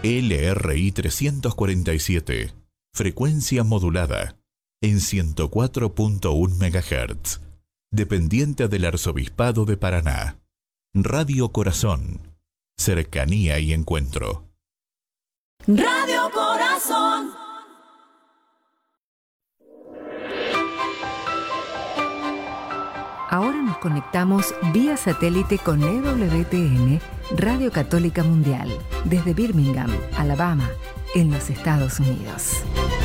LRI 347, frecuencia modulada, en 104.1 MHz, dependiente del Arzobispado de Paraná. Radio Corazón, cercanía y encuentro. Radio Corazón. Ahora nos conectamos vía satélite con EWTN, Radio Católica Mundial, desde Birmingham, Alabama, en los Estados Unidos.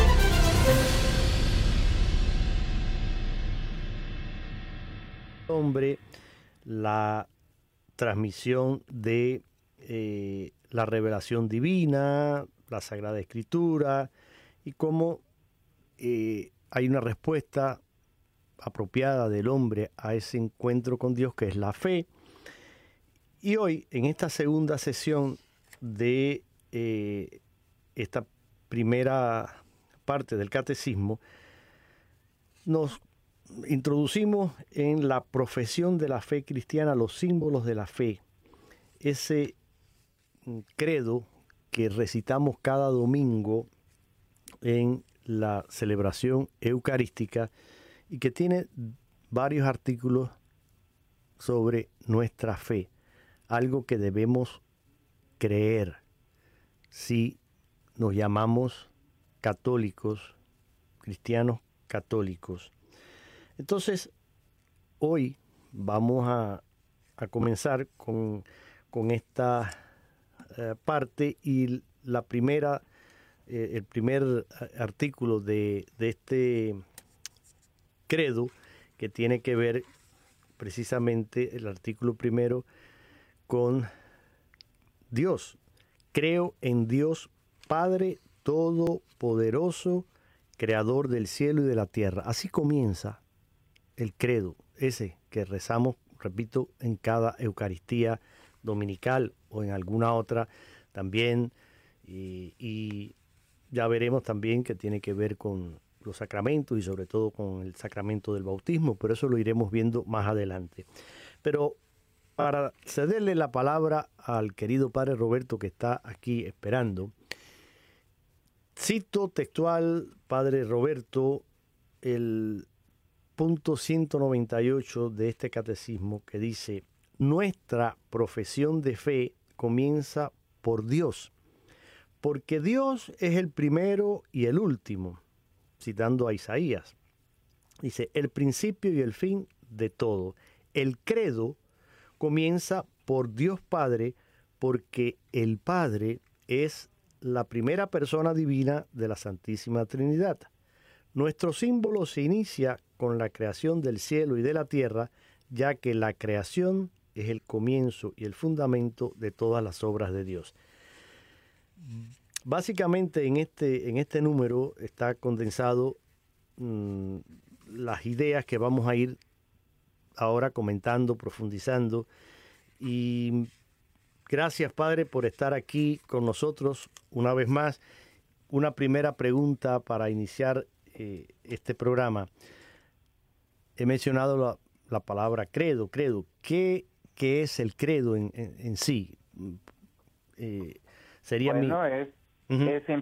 Hombre, la transmisión de la revelación divina, la Sagrada Escritura, y cómo hay una respuesta apropiada del hombre a ese encuentro con Dios, que es la fe. Y hoy, en esta segunda sesión de esta primera parte del catecismo, nos introducimos en la profesión de la fe cristiana, los símbolos de la fe, ese credo que recitamos cada domingo en la celebración eucarística y que tiene varios artículos sobre nuestra fe, algo que debemos creer si nos llamamos católicos, cristianos católicos. Entonces, hoy vamos a comenzar con esta parte, y la primera, el primer artículo de este credo, que tiene que ver precisamente, el artículo primero, con Dios. Creo en Dios Padre Todopoderoso, Creador del cielo y de la tierra. Así comienza el credo, ese que rezamos, repito, en cada Eucaristía dominical o en alguna otra también, y ya veremos también que tiene que ver con los sacramentos y sobre todo con el sacramento del bautismo, pero eso lo iremos viendo más adelante. Pero para cederle la palabra al querido Padre Roberto, que está aquí esperando, cito textual, Padre Roberto, el punto 198 de este catecismo, que dice: nuestra profesión de fe comienza por Dios, porque Dios es el primero y el último, citando a Isaías. Dice: el principio y el fin de todo. El credo comienza por Dios Padre, porque el Padre es la primera persona divina de la Santísima Trinidad. Nuestro símbolo se inicia con la creación del cielo y de la tierra, ya que la creación es el comienzo y el fundamento de todas las obras de Dios. Básicamente en este número está condensado las ideas que vamos a ir ahora comentando, profundizando. Y gracias, Padre, por estar aquí con nosotros una vez más. Una primera pregunta para iniciar este programa. He mencionado la palabra credo. ¿Qué es el credo en sí? Sería bueno, es